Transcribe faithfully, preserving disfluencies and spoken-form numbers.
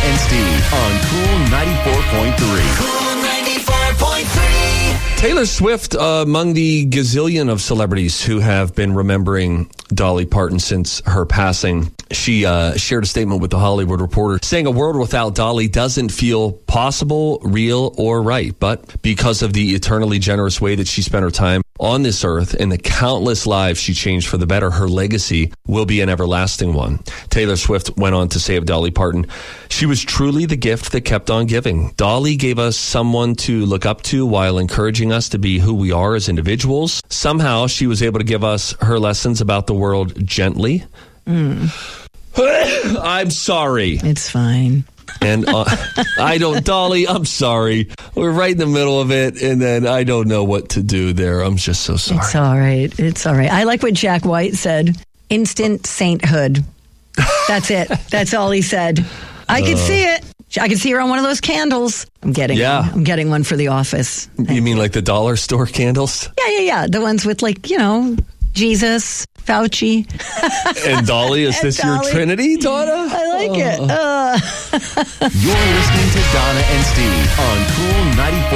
and Steve on Cool ninety-four point three. Cool ninety-four point three. Taylor Swift, uh, among the gazillion of celebrities who have been remembering Dolly Parton since her passing, she uh, shared a statement with The Hollywood Reporter saying a world without Dolly doesn't feel possible, real, or right. But because of the eternally generous way that she spent her time on this earth and the countless lives she changed for the better, her legacy will be an everlasting one. Taylor Swift went on to say of Dolly Parton, she was truly the gift that kept on giving. Dolly gave us someone to look up to while encouraging us to be who we are as individuals. Somehow she was able to give us her lessons about the world gently. Mm. I'm sorry. It's fine. And uh, I don't, Dolly, I'm sorry. We're right in the middle of it, and then I don't know what to do there. I'm just so sorry. It's all right. It's all right. I like what Jack White said. Instant sainthood. That's it. That's all he said. I could uh, see it. I could see her on one of those candles. I'm getting yeah. one. I'm getting one for the office. Thank you mean you. Like the dollar store candles? Yeah, yeah, yeah. The ones with, like, you know, Jesus, Fauci. And Dolly, is and this Dolly. your trinity, Donna? I like oh. it. Uh. You're listening to Donna and Steve on Cool ninety-four.